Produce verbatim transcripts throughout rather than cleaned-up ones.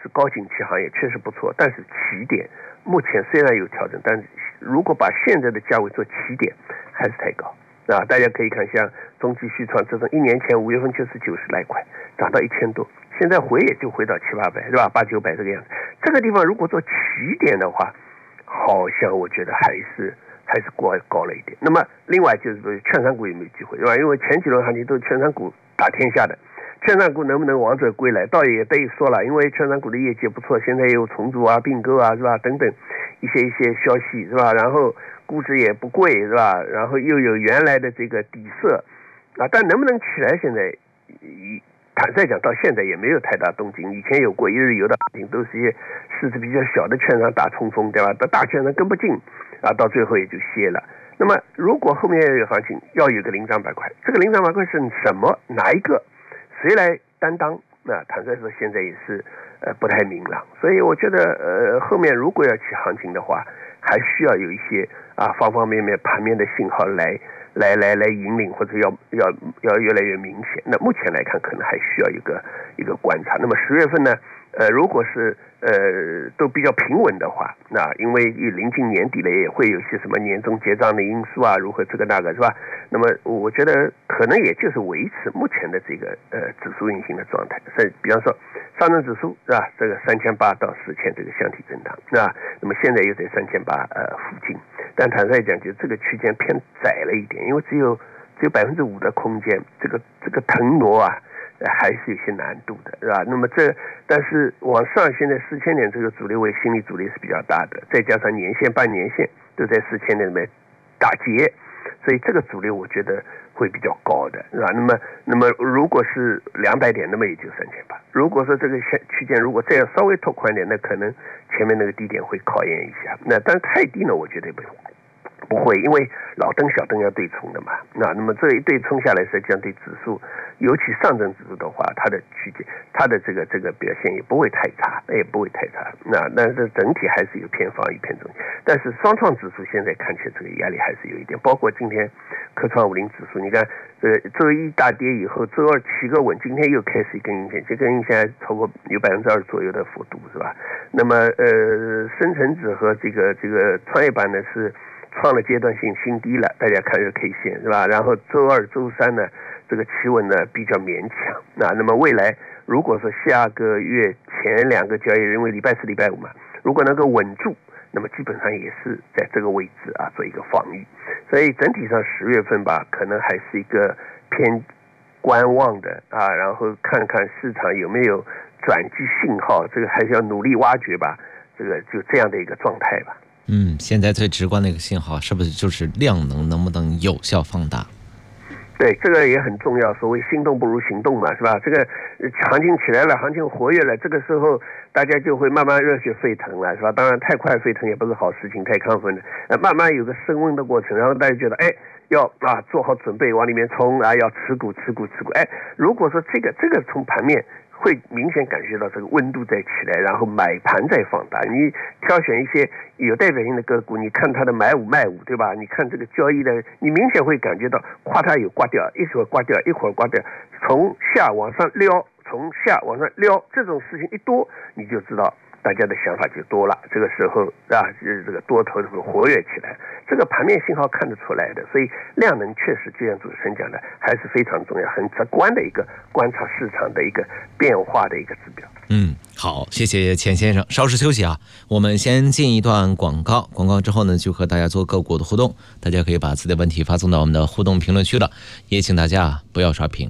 是高景气行业，确实不错，但是起点目前虽然有调整，但是如果把现在的价位做起点，还是太高啊！大家可以看，像中基旭创这种，一年前五月份就是九十来块，涨到一千多，现在回也就回到七八百，是吧？八九百这个样子。这个地方如果做起点的话，好像我觉得还是还是过高了一点。那么另外就是说，券商股有没有机会，对吧？因为前几轮行情都是券商股打天下的。券商股能不能王者归来，倒也得说了，因为券商股的业绩不错，现在也有重组啊、并购啊，是吧？等等一些一些消息，是吧？然后估值也不贵，是吧？然后又有原来的这个底色啊，但能不能起来，现在坦率讲，到现在也没有太大动静。以前有过一日游的行情，都是一些市值比较小的券商打冲锋，对吧？到大券商跟不进啊，到最后也就歇了。那么如果后面要有行情，要有个领涨板块，这个领涨板块是什么？哪一个？谁来担当？那、啊、坦率说，现在也是呃不太明朗，所以我觉得呃后面如果要起行情的话，还需要有一些啊方方面面盘面的信号来来来来引领，或者要要要越来越明显。那目前来看，可能还需要一个一个观察。那么十月份呢？呃，如果是呃都比较平稳的话，那因为临近年底了，也会有些什么年终结账的因素啊，如何这个那个是吧？那么我觉得可能也就是维持目前的这个呃指数运行的状态。所以，比方说上证指数是吧？这个三千八到四千这个箱体震荡啊，那么现在又在三千八呃附近，但坦率讲，就这个区间偏窄了一点，因为只有只有百分之五的空间，这个这个腾挪啊。还是有些难度的，是吧？那么这，但是往上现在四千点这个阻力位，心理阻力是比较大的，再加上年线、半年线都在四千点里面打结，所以这个阻力我觉得会比较高的，是吧？那么，那么如果是两百点，那么也就三千八。如果说这个区间如果再要稍微拓宽点，那可能前面那个低点会考验一下。那但是太低呢，我觉得不不会，因为老灯小灯要对冲的嘛。那那么这一对冲下来，实际上对指数，尤其上证指数的话，它的区间，它的这个这个表现也不会太差，也不会太差。那但是整体还是有偏防御偏中。但是双创指数现在看起来这个压力还是有一点，包括今天科创五零指数，你看呃周一大跌以后，周二起个稳，今天又开始一根阴线，这根阴线超过有百分之二左右的幅度，是吧？那么呃深成指和这个这个创业板呢是创了阶段性新低了，大家看这个 K 线是吧？然后周二、周三呢，这个企稳呢比较勉强。那那么未来如果说下个月前两个交易日，因为礼拜四、礼拜五嘛，如果能够稳住，那么基本上也是在这个位置啊做一个防御。所以整体上十月份吧，可能还是一个偏观望的啊，然后看看市场有没有转机信号，这个还是要努力挖掘吧。这个就这样的一个状态吧。 嗯，现在最直观的一个信号是不是就是量能能不能有效放大？ 对，这个也很重要。所谓心动不如行动嘛，是吧？这个行情起来了，行情活跃了，这个时候大家就会慢慢热血沸腾了，是吧？当然太快沸腾也不是好事情，太亢奋了，呃，慢慢有个升温的过程，然后大家觉得，哎，要啊做好准备往里面冲啊，要持股持股持股。哎，如果说这个这个从盘面会明显感觉到这个温度在起来，然后买盘在放大。你挑选一些有代表性的个股，你看它的买五卖五，对吧？你看这个交易的，你明显会感觉到，夸它有刮掉，一会儿刮掉，一会儿刮掉，从下往上撩，从下往上撩，这种事情一多，你就知道大家的想法就多了。这个时候啊，就是这个多头会活跃起来，这个盘面信号看得出来的。所以量能确实就像主持人讲的，还是非常重要、很直观的一个观察市场的一个变化的一个指标。 嗯，好，谢谢钱先生。稍事休息啊，我们先进一段广告，广告之后呢，就和大家做个股的互动。大家可以把自己的问题发送到我们的互动评论区了，也请大家不要刷屏。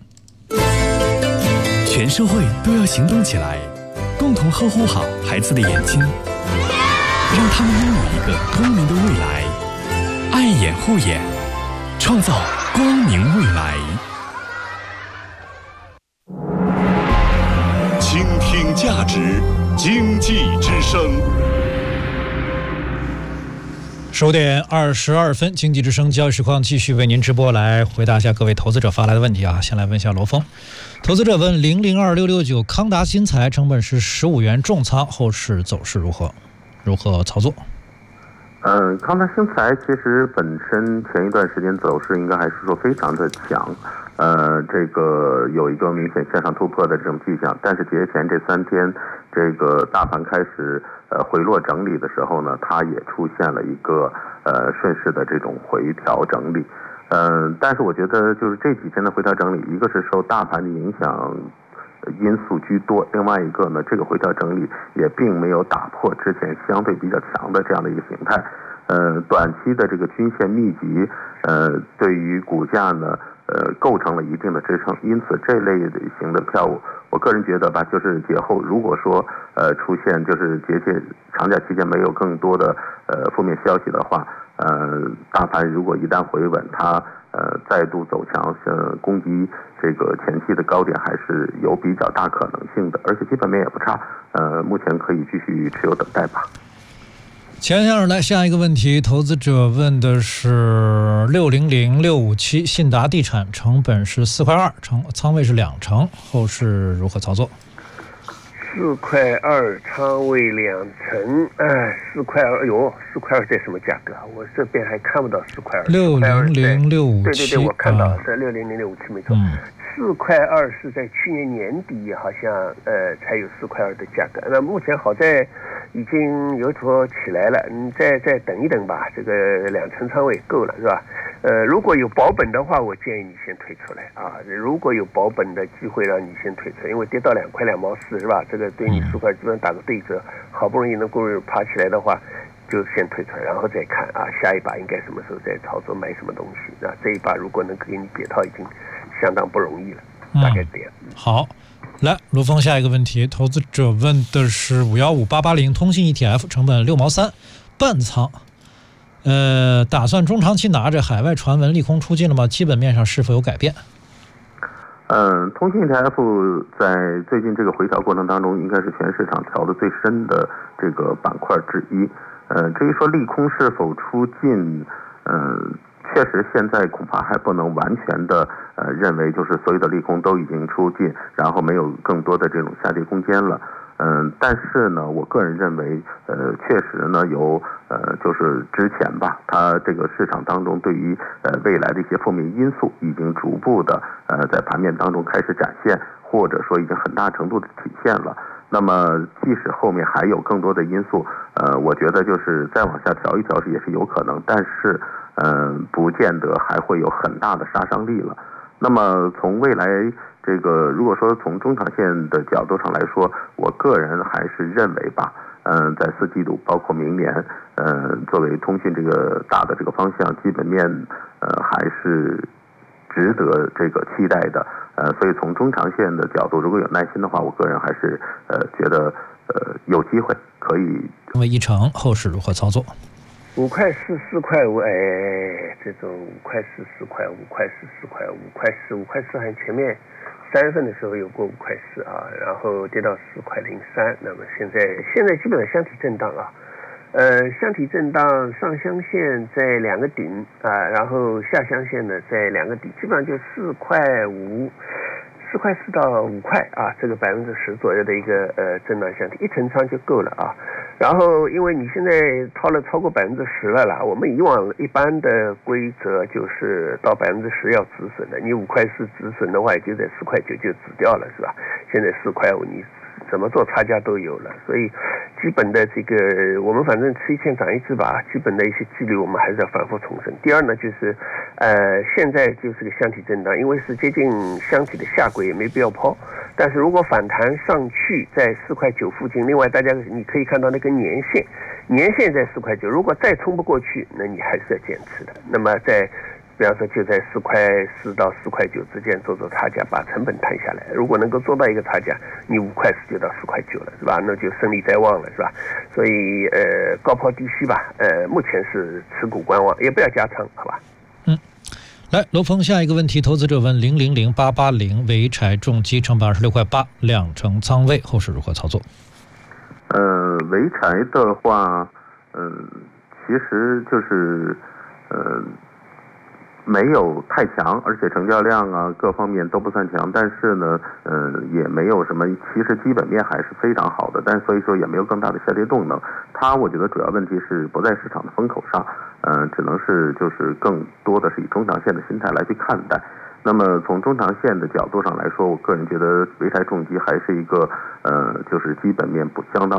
全社会都要行动起来，共同呵护好孩子的眼睛，让他们拥有一个光明的未来。爱眼护眼，创造光明未来。 倾听价值，经济之声。 十点二十二分，经济之声交易实况继续为您直播，来回答一下各位投资者发来的问题啊。先来问一下罗峰，投资者问零零二六六九康达新材成本是十五元重仓，后市走势如何？如何操作？ 嗯，康达新材其实本身前一段时间走势应该还是说非常的强， 呃，这个有一个明显向上突破的这种迹象，但是节前这三天，这个大盘开始呃回落整理的时候呢，它也出现了一个呃顺势的这种回调整理。嗯、呃，但是我觉得就是这几天的回调整理，一个是受大盘的影响因素居多，另外一个呢，这个回调整理也并没有打破之前相对比较强的这样的一个形态。呃，短期的这个均线密集，呃，对于股价呢，呃，构成了一定的支撑。因此，这类型的票务，我个人觉得吧，就是节后如果说呃出现就是节前长假期间没有更多的呃负面消息的话，呃，大盘如果一旦回稳，它呃再度走强，呃攻击这个前期的高点，还是有比较大可能性的，而且基本面也不差。呃，目前可以继续持有等待吧。 钱先生，来下一个问题，投资者问的是六零零六五七信达地产，成本是四块二，成仓位是两成，后市如何操作？ 四块二，仓位两成，哎，四块二，哟，四块二在什么价格啊？我这边还看不到四块二。 六零零六五七， 对对对，我看到是六零零六五七，没错。 嗯， 四块二是在去年年底好像呃才有四块二的价格，那目前好在已经有所起来了，你再再等一等吧，这个两成仓位够了是吧？呃，如果有保本的话，我建议你先退出来啊。如果有保本的机会，让你先退出来，因为跌到两块两毛四是吧？这个对你四块基本上打个对折，好不容易能够爬起来的话，就先退出来，然后再看啊，下一把应该什么时候再操作，买什么东西。那这一把如果能给你解套，已经相当不容易了，大概这样。 嗯、好。来，卢峰，下一个问题，投资者问的是五幺五八八零通信 E T F， 成本六毛三，半仓，呃，打算中长期拿着，海外传闻利空出尽了吗？基本面上是否有改变？ 嗯，通信 E T F 在最近这个回调过程当中，应该是全市场调的最深的这个板块之一。呃，至于说利空是否出尽，嗯。确实，现在恐怕还不能完全的呃认为就是所有的利空都已经出尽，然后没有更多的这种下跌空间了。嗯，但是呢，我个人认为，呃，确实呢，有呃，就是之前吧，它这个市场当中对于呃未来的一些负面因素，已经逐步的呃在盘面当中开始展现，或者说已经很大程度的体现了。那么，即使后面还有更多的因素，呃，我觉得就是再往下调一调是也是有可能，但是。嗯，不见得还会有很大的杀伤力了。那么从未来这个，如果说从中长线的角度上来说，我个人还是认为吧，嗯，在四季度包括明年，嗯，作为通讯这个大的这个方向，基本面呃还是值得这个期待的。呃，所以从中长线的角度，如果有耐心的话，我个人还是呃觉得呃有机会可以。 成为一成，后市如何操作？ 五块四四块五，哎，这种五块四四块五块四四块五块四五块四，还前面三月份的时候有过五块四啊，然后跌到四块零三，那么现在现在基本上箱体震荡啊，呃，箱体震荡，上箱线在两个顶啊，然后下箱线呢在两个底，基本上就四块五。四块四到五块啊，这个百分之十左右的一个呃震荡箱体，一层仓就够了啊。然后因为你现在套了超过百分之十了啦，我们以往一般的规则就是到百分之十要止损的，你五块四止损的话，也就在四块九就止掉了，是吧？现在四块五你怎么做差价都有了，所以基本的这个我们反正吃一堑长一智吧，基本的一些纪律我们还是要反复重申。第二呢，就是呃现在就是个箱体震荡，因为是接近箱体的下轨，也没必要抛。但是如果反弹上去在四块九附近，另外大家你可以看到那根年线，年线在四块九，如果再冲不过去，那你还是要坚持的。那么在比方说就在四块四到四块九之间做做差价，把成本摊下来。如果能够做到一个差价，你五块四就到四块九了，是吧？那就胜利在望了，是吧？所以呃高抛低吸吧，呃目前是持股观望，也不要加仓，好吧？ 嗯，来罗峰，下一个问题，投资者问零零零八八零潍柴重机成本二十六块八，两成仓位，后市如何操作？ 呃，潍柴的话，嗯、呃，其实就是呃。没有太强，而且成交量啊各方面都不算强，但是呢，呃，也没有什么，其实基本面还是非常好的，但所以说也没有更大的下跌动能。它我觉得主要问题是不在市场的风口上，呃，只能是就是更多的是以中长线的心态来去看待。 那么从中长线的角度上来说，我个人觉得潍柴重机还是一个呃，就是基本面不相当